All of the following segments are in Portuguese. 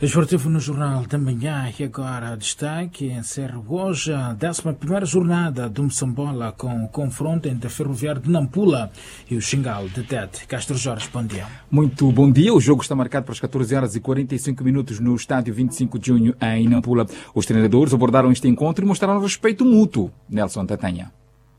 Esportivo no Jornal da Manhã e agora destaque encerra hoje a 11ª jornada do Moçambola com o confronto entre a Ferroviária de Nampula e o Xingal de Tete. Castro Jorge, bom dia. Muito bom dia. O jogo está marcado para as 14h45 no estádio 25 de junho em Nampula. Os treinadores abordaram este encontro e mostraram respeito mútuo. Nelson Tatanha.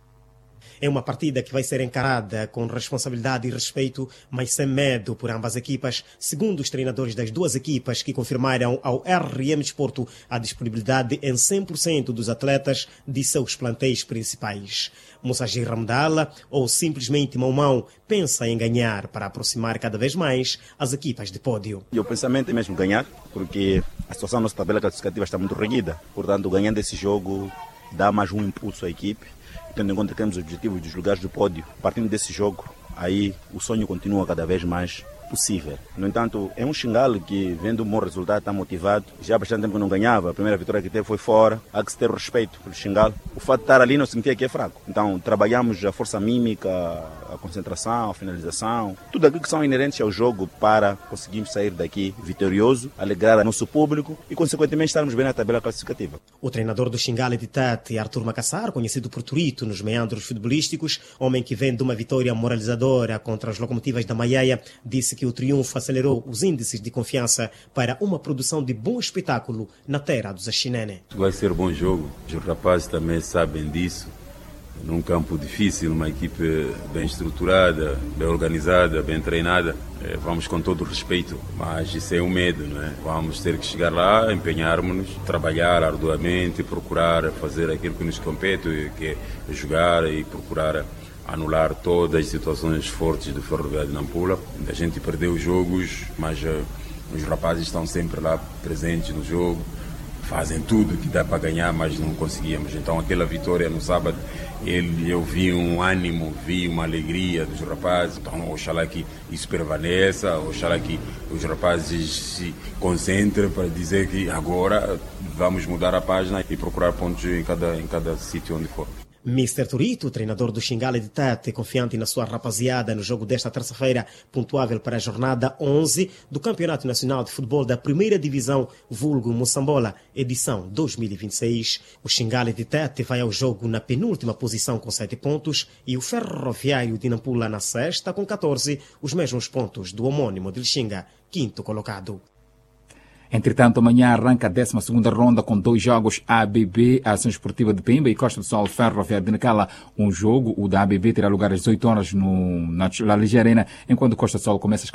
É uma partida que vai ser encarada com responsabilidade e respeito, mas sem medo por ambas equipas, segundo os treinadores das duas equipas que confirmaram ao RM Desporto a disponibilidade em 100% dos atletas de seus plantéis principais. Moussagir Ramdala, ou simplesmente Maumau, pensa em ganhar para aproximar cada vez mais as equipas de pódio. E o pensamento é mesmo ganhar, porque a situação da nossa tabela classificativa está muito rígida. Portanto, ganhando esse jogo dá mais um impulso à equipe. Tendo em conta que temos os objetivos dos lugares do pódio, partindo desse jogo, aí o sonho continua cada vez mais possível. No entanto, é um Xingal que, vendo um bom resultado, está motivado. Já há bastante tempo que não ganhava, a primeira vitória que teve foi fora. Há que se ter respeito pelo Xingal. O fato de estar ali não significa que é fraco. Então, trabalhamos a força mímica, a concentração, a finalização, tudo aquilo que são inerentes ao jogo para conseguirmos sair daqui vitorioso, alegrar o nosso público e, consequentemente, estarmos bem na tabela classificativa. O treinador do Xingal de Tete, Arthur Macassar, conhecido por Turito nos meandros futebolísticos, homem que vem de uma vitória moralizadora contra as locomotivas da Maiaia, disse que o triunfo acelerou os índices de confiança para uma produção de bom espetáculo na terra dos Axinene. Vai ser um bom jogo, os rapazes também sabem disso. Num campo difícil, uma equipe bem estruturada, bem organizada, bem treinada. Vamos com todo o respeito, mas isso é um medo, não é? Vamos ter que chegar lá, empenharmos-nos, trabalhar arduamente, procurar fazer aquilo que nos compete, que é jogar e procurar anular todas as situações fortes do Ferroviário de Nampula. A gente perdeu os jogos, mas os rapazes estão sempre lá presentes no jogo, fazem tudo que dá para ganhar, mas não conseguíamos. Então aquela vitória no sábado, eu vi um ânimo, vi uma alegria dos rapazes. Então oxalá que isso permaneça, oxalá que os rapazes se concentrem para dizer que agora vamos mudar a página e procurar pontos em cada sítio onde for. Mr. Turito, treinador do Xingal de Tete, confiante na sua rapaziada no jogo desta terça-feira, pontuável para a jornada 11 do Campeonato Nacional de Futebol da Primeira Divisão, vulgo Moçambola, edição 2026. O Xingal de Tete vai ao jogo na penúltima posição com 7 pontos e o Ferroviário de Nampula na sexta com 14, os mesmos pontos do homônimo de Lixinga, quinto colocado. Entretanto, amanhã arranca a 12ª ronda com 2 jogos ABB, a Ação Esportiva de Pemba e Costa do Sol Ferroviário de Nacala. Um jogo, o da ABB, terá lugar às 18 horas na Ligia Arena, enquanto Costa do Sol começa às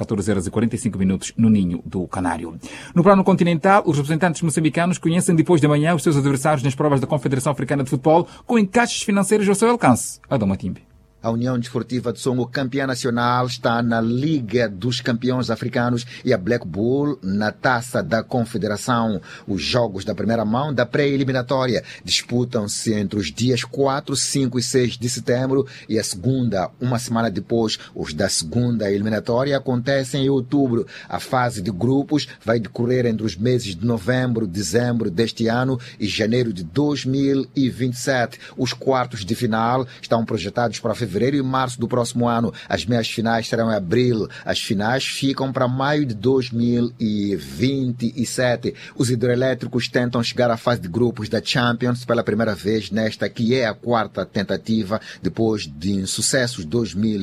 14h45 no Ninho do Canário. No plano continental, os representantes moçambicanos conhecem depois de amanhã os seus adversários nas provas da Confederação Africana de Futebol, com encaixes financeiros ao seu alcance. Adão Matimbe. A União Desportiva de Songo, campeã nacional, está na Liga dos Campeões Africanos e a Black Bull na Taça da Confederação. Os jogos da primeira mão da pré-eliminatória disputam-se entre os dias 4, 5 e 6 de setembro e a segunda, uma semana depois. Os da segunda eliminatória acontecem em outubro. A fase de grupos vai decorrer entre os meses de novembro, dezembro deste ano e janeiro de 2027. Os quartos de final estão projetados para fevereiro e março do próximo ano. As meias finais serão em abril. As finais ficam para maio de 2027. Os hidroelétricos tentam chegar à fase de grupos da Champions pela primeira vez nesta que é a 4ª tentativa depois de insucessos 2000